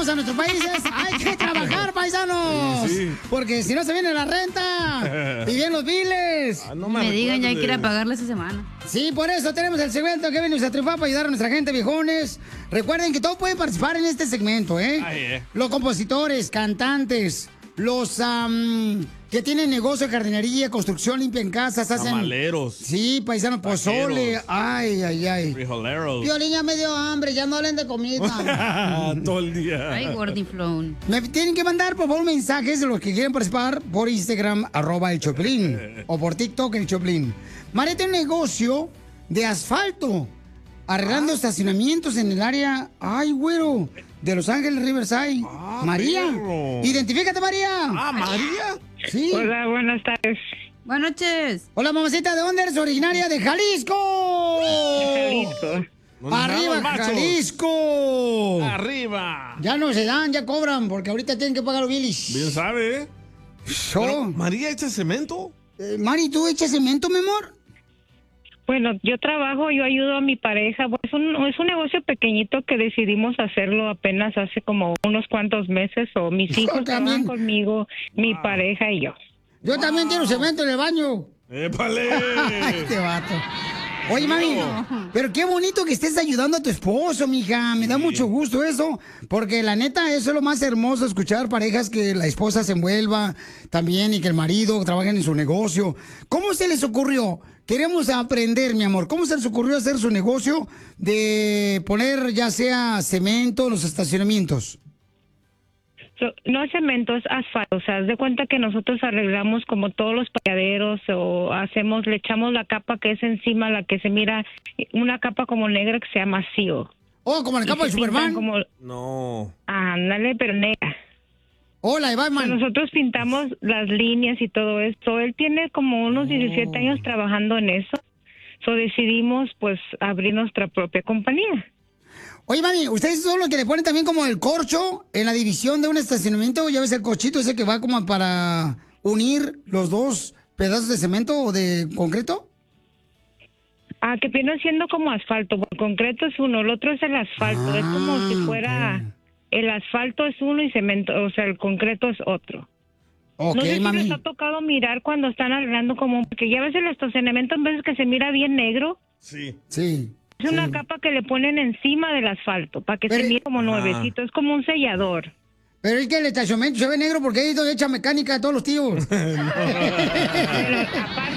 venimos a nuestros países, hay que trabajar, paisanos. Sí. Porque si no se viene la renta y bien los biles. No me digan, ya hay que ir a pagarle esa semana. Sí, por eso tenemos el segmento que venimos a triunfar para ayudar a nuestra gente, viejones. Recuerden que todos pueden participar en este segmento, ¿eh? Los compositores, cantantes, los que tienen negocio de jardinería, construcción, limpian casas, hacen... Tamaleros. Sí, paisanos, pozole. Ay. Frijoleros. Piolín, ya me dio hambre, ya no hablen de comida. Todo el día. Ay, gordiflón. Me tienen que mandar, por favor, mensajes de los que quieren participar por Instagram, @el Choplin, o por TikTok, el Choplin. María tiene un negocio de asfalto, arreglando estacionamientos en el área, güero, de Los Ángeles, Riverside. María, perro. Identifícate, María. ¿María? Sí. Hola, buenas tardes. Buenas noches. Hola, mamacita, ¿de dónde eres? Originaria de Jalisco. Jalisco. ¡Arriba, Jalisco! ¡Arriba! Ya no se dan, ya cobran, porque ahorita tienen que pagar los bilis. Bien sabe, ¿eh? Pero, ¿María echa cemento? Mari, ¿tú echas cemento, mi amor? Bueno, yo trabajo, yo ayudo a mi pareja. Es un negocio pequeñito que decidimos hacerlo apenas hace como unos cuantos meses. O mis hijos trabajan conmigo, mi pareja y yo. Yo también quiero cemento en el baño. ¡Épale! Este vato. Oye, mami, pero qué bonito que estés ayudando a tu esposo, mija. Me da mucho gusto eso, porque la neta, eso es lo más hermoso, escuchar parejas que la esposa se envuelva también y que el marido trabaje en su negocio. ¿Cómo se les ocurrió? Queremos aprender, mi amor. ¿Cómo se les ocurrió hacer su negocio de poner ya sea cemento en los estacionamientos? No es cemento, es asfalto. O sea, haz de cuenta que nosotros arreglamos como todos los payaderos o le echamos la capa que es encima, la que se mira, una capa como negra que se llama seal. Oh, como la capa de Superman. No. Ándale, pero negra. Hola, Batman. Nosotros pintamos las líneas y todo esto. Él tiene como unos 17 años trabajando en eso. Decidimos, pues, abrir nuestra propia compañía. Oye, mami, ¿ustedes son los que le ponen también como el corcho en la división de un estacionamiento? ¿Ya ves el cochito ese que va como para unir los dos pedazos de cemento o de concreto? Que viene siendo como asfalto. El concreto es uno, el otro es el asfalto. Es como si fuera... Okay. El asfalto es uno y cemento, o sea, el concreto es otro. Okay, no sé mami. si les ha tocado mirar cuando están arreglando como... Porque ya ves el estacionamiento en veces que se mira bien negro. Sí. Es una capa que le ponen encima del asfalto para que se mire como nuevecito. Es como un sellador. Pero es que el estacionamiento se ve negro porque ahí es donde echa mecánica a todos los tíos. Pero aparte